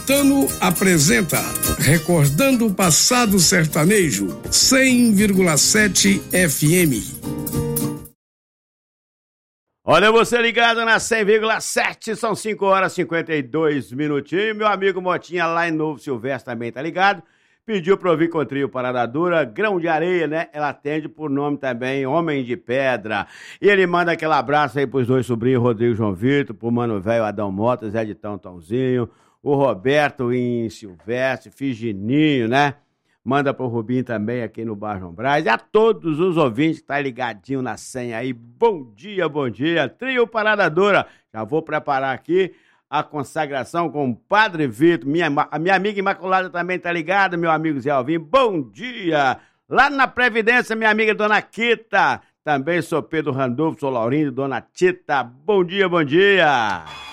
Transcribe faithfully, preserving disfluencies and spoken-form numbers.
Caetano apresenta Recordando o Passado Sertanejo, cem vírgula sete F M. Olha você ligado na cem vírgula sete, são cinco horas e cinquenta e dois minutinhos. Meu amigo Motinha lá em Novo Silvestre também tá ligado. Pediu pra ouvir com o trio Parada Dura, Grão de Areia, né? Ela atende por nome também, Homem de Pedra. E ele manda aquele abraço aí pros dois sobrinhos, Rodrigo e João Vitor, pro Mano Velho Adão Mota, Zé de Tão Tãozinho, o Roberto em Silvestre, Figininho, né? Manda pro Rubinho também aqui no Bar João Braz. E a todos os ouvintes que tá ligadinho na senha aí, bom dia, bom dia. Trio Parada Dura. Já vou preparar aqui a consagração com o Padre Vitor. Minha, a minha amiga Imaculada também tá ligada, meu amigo Zé Alvim. Bom dia. Lá na Previdência, minha amiga Dona Quita. Também sou Pedro Randolfo, sou Laurindo, Dona Tita. Bom dia, bom dia.